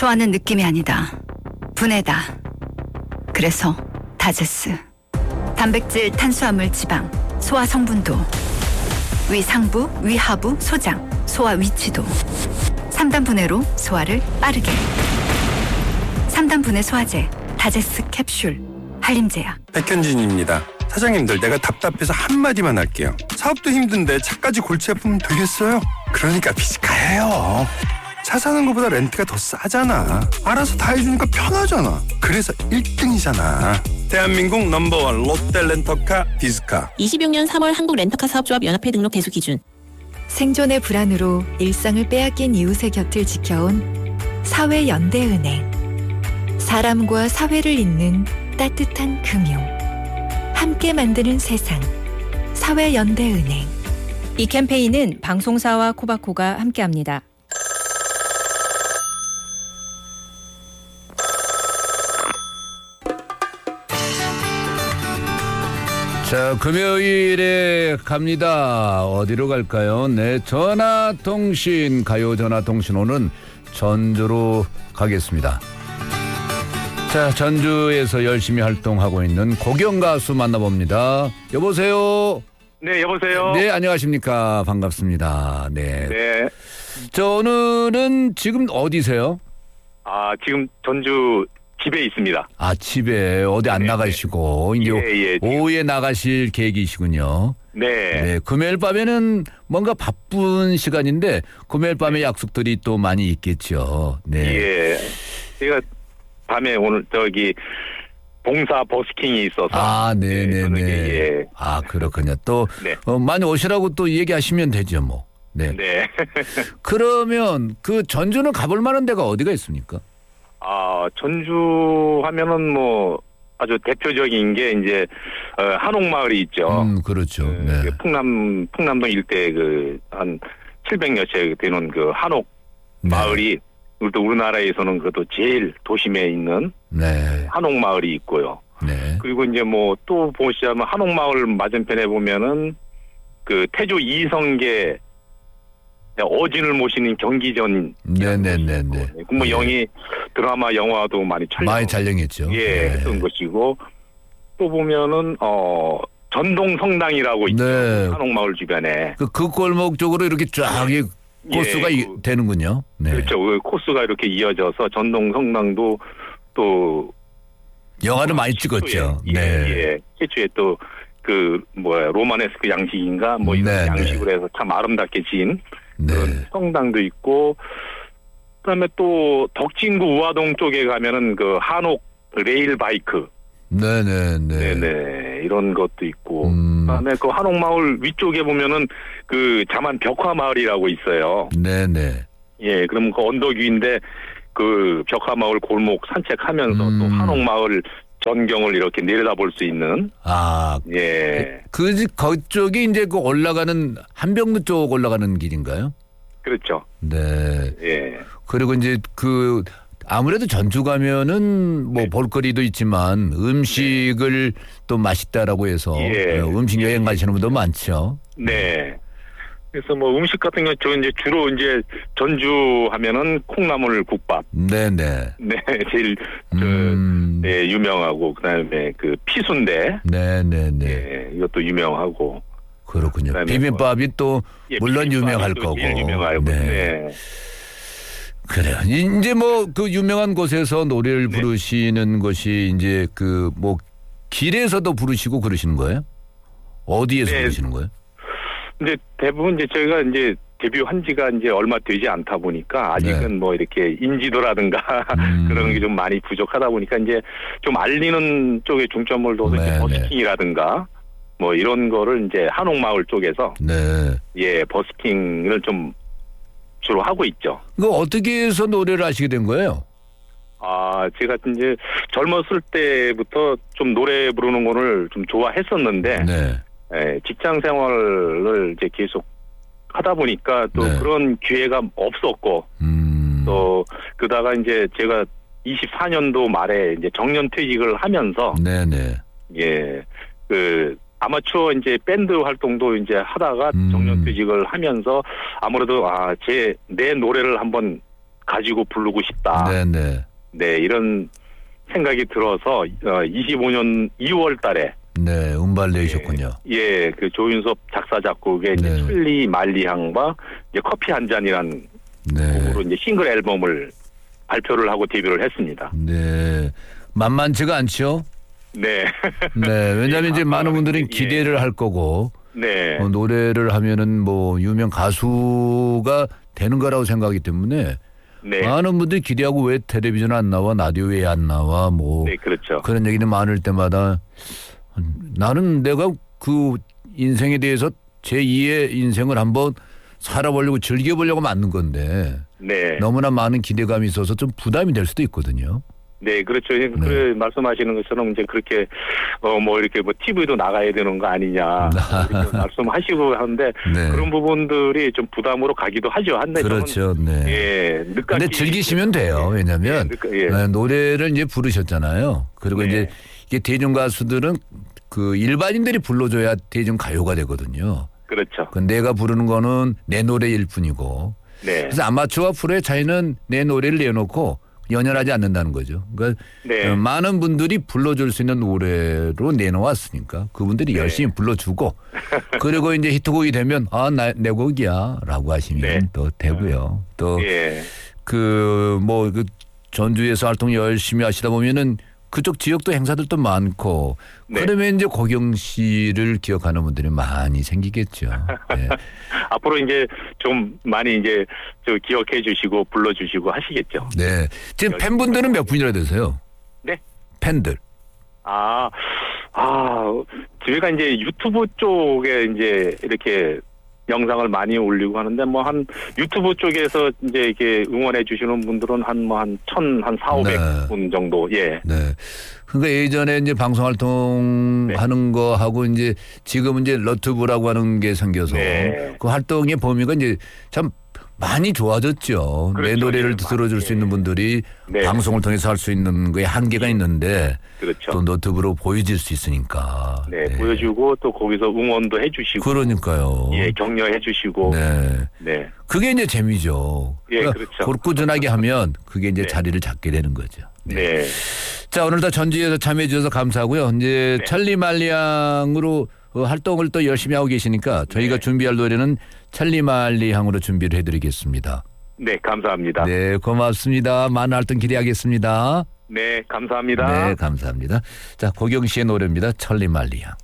소화는 느낌이 아니다. 분해다. 그래서 다제스. 단백질, 탄수화물, 지방, 소화 성분도, 위 상부, 위 하부, 소장, 소화 위치도 3단 분해로 소화를 빠르게. 3단 분해 소화제 다제스 캡슐 한림제약. 백현진입니다. 사장님들, 내가 답답해서 한마디만 할게요. 사업도 힘든데 차까지 골치 아프면 되겠어요? 그러니까 비스카예요. 차 사는 것보다 렌트가 더 싸잖아. 알아서 다 해주니까 편하잖아. 그래서 1등이잖아. 대한민국 넘버원 롯데 렌터카 비스카. 26년 3월 한국 렌터카 사업조합 연합회 등록 대수 기준. 생존의 불안으로 일상을 빼앗긴 이웃의 곁을 지켜온 사회연대은행. 사람과 사회를 잇는 따뜻한 금융. 함께 만드는 세상. 사회연대은행. 이 캠페인은 방송사와 코바코가 함께합니다. 자, 금요일에 갑니다. 어디로 갈까요? 네, 전화통신, 가요 전화통신 오는 전주로 가겠습니다. 자, 전주에서 열심히 활동하고 있는 고경가수 만나봅니다. 여보세요? 네, 여보세요? 네, 안녕하십니까. 반갑습니다. 네. 네. 저 오늘은 지금 어디세요? 지금 전주 집에 있습니다. 집에 어디 안 나가시고 이제 예, 오후에 나가실 계획이시군요. 네. 네, 금요일 밤에는 뭔가 바쁜 시간인데 금요일 밤에 약속들이 또 많이 있겠죠. 네. 예. 제가 밤에 오늘 봉사 버스킹이 있어서. 네네네. 예. 그렇군요. 또 네. 많이 오시라고 또 얘기하시면 되죠, 뭐. 네. 네. 그러면 그 전주는 가볼 만한 데가 어디가 있습니까? 전주 하면은 뭐 아주 대표적인 게 이제 한옥마을이 있죠. 그렇죠. 네. 풍남동 일대 한 700여 채 되는 그 한옥 마을이 또 우리나라에서는 그래도 제일 도심에 있는 한옥마을이 있고요. 네. 그리고 이제 뭐 또 보시자면 한옥마을 맞은편에 보면은 그 태조 이성계 어진을 모시는 경기전. 네네네네. 뭐 드라마 영화도 많이 촬영했죠. 했던 것이고, 또 보면은 전동 성당이라고 있죠. 한옥마을 주변에. 그 골목 쪽으로 이렇게 쫙 코스가 되는군요. 네. 그렇죠. 그 코스가 이렇게 이어져서 전동 성당도 또 영화를 많이 찍었죠. 최초에 또 로마네스크 양식인가 이런 양식으로 해서 참 아름답게 지은 그런 성당도 있고, 그다음에 또 덕진구 우화동 쪽에 가면은 그 한옥 레일 바이크. 네네. 이런 것도 있고. 그다음에 그 한옥마을 위쪽에 보면은 그 자만 벽화마을이라고 있어요. 네네. 예, 그럼 그 언덕 위인데 그 벽화마을 골목 산책하면서 또 한옥마을 전경을 이렇게 내려다볼 수 있는. 그쪽이 이제 그 올라가는 한병로 쪽 올라가는 길인가요? 그렇죠. 네. 예. 그리고 이제 아무래도 전주 가면은 뭐 볼거리도 있지만 음식을 또 맛있다라고 해서 음식 여행 가시는 분도 많죠. 네. 그래서 뭐 음식 같은 경우 주로 이제 전주 하면은 콩나물 국밥. 네네. 네, 제일 유명하고, 그다음에 그 피순대. 네네네. 이것도 유명하고. 그렇군요. 비빔밥이 또 물론 유명할 거고. 유명하고. 네. 그래요. 이제 뭐 그 유명한 곳에서 노래를 부르시는 것이 이제 길에서도 부르시고 그러시는 거예요? 어디에서 부르시는 거예요? 이제 대부분 저희가 데뷔한 지가 얼마 되지 않다 보니까 아직은 뭐 이렇게 인지도라든가 그런 게 좀 많이 부족하다 보니까 이제 좀 알리는 쪽에 중점을 둬서 버스킹이라든가 뭐 이런 거를 이제 한옥마을 쪽에서 버스킹을 좀 주로 하고 있죠. 그 어떻게 해서 노래를 하시게 된 거예요? 제가 이제 젊었을 때부터 좀 노래 부르는 거를 좀 좋아했었는데 직장 생활을 이제 계속 하다 보니까 또 그런 기회가 없었고, 또 그러다가 이제 제가 24년도 말에 이제 정년퇴직을 하면서 아마추어 이제 밴드 활동도 이제 하다가 정년퇴직을 하면서 아무래도 내 노래를 한번 가지고 부르고 싶다. 네네. 네, 이런 생각이 들어서 25년 2월 달에 네, 음반 내셨군요. 예, 그 조윤섭 작사 작곡의 이제 천리 만리향과 이제 커피 한 잔이란 곡으로 이제 싱글 앨범을 발표를 하고 데뷔를 했습니다. 네, 만만치가 않죠. 네. 네, 왜냐하면 이제 많은 분들이 기대를 할 거고, 네, 노래를 하면은 뭐 유명 가수가 되는 거라고 생각하기 때문에. 네. 많은 분들이 기대하고 왜 텔레비전 안 나와, 라디오에 안 나와, 뭐 네, 그렇죠. 그런 얘기는 많을 때마다 나는 내가 그 인생에 대해서 제2의 인생을 한번 살아보려고 즐겨보려고 만든 건데 네. 너무나 많은 기대감이 있어서 좀 부담이 될 수도 있거든요. 네, 그렇죠. 그 말씀하시는 것처럼 이제 그렇게 뭐 이렇게 뭐 TV도 나가야 되는 거 아니냐 이렇게 말씀하시고 하는데 그런 부분들이 좀 부담으로 가기도 하죠. 한데 그렇죠. 네. 예, 근데 즐기시면 돼요. 왜냐하면 노래를 이제 부르셨잖아요. 그리고 이제 이게 대중 가수들은 그 일반인들이 불러줘야 대중 가요가 되거든요. 그렇죠. 내가 부르는 거는 내 노래일 뿐이고. 네. 그래서 아마추어와 프로의 차이는 내 노래를 내놓고 연연하지 않는다는 거죠. 그러니까 많은 분들이 불러줄 수 있는 노래로 내놓았으니까 그분들이 열심히 불러주고 그리고 이제 히트곡이 되면 내 곡이야라고 하시면 또 되고요. 또 그 뭐 그 전주에서 활동 열심히 하시다 보면은 그쪽 지역도 행사들도 많고 그러면 이제 고경 씨를 기억하는 분들이 많이 생기겠죠. 네. 앞으로 이제 좀 많이 이제 저 기억해 주시고 불러주시고 하시겠죠. 네. 지금 팬분들은 몇 분이나 되세요? 네. 팬들. 저희가 이제 유튜브 쪽에 이제 이렇게 영상을 많이 올리고 하는데 뭐 한 유튜브 쪽에서 이제 이렇게 응원해 주시는 분들은 한 400-500분 정도. 예. 네. 그러니까 예전에 이제 방송 활동하는 거 하고 이제 지금은 이제 너튜브라고 하는 게 생겨서 그 활동의 범위가 이제 참 많이 좋아졌죠. 그렇죠. 내 노래를 들어줄 수 있는 분들이 방송을 통해서 할 수 있는 거에 한계가 있는데 또 너튜브로 보여질 수 있으니까. 네, 보여주고 또 거기서 응원도 해주시고. 그러니까요. 예, 격려해주시고. 네. 그게 이제 재미죠. 예, 그러니까 그렇죠. 꾸준하게 하면 그게 이제 자리를 잡게 되는 거죠. 네. 자, 오늘도 전주에서 참여해 주셔서 감사하고요. 이제 찰리 말리향으로 활동을 또 열심히 하고 계시니까 저희가 준비할 노래는 찰리 말리향으로 준비를 해드리겠습니다. 네, 감사합니다. 네, 고맙습니다. 많은 활동 기대하겠습니다. 네, 감사합니다. 네, 감사합니다. 자, 고경 씨의 노래입니다. 찰리 말리향.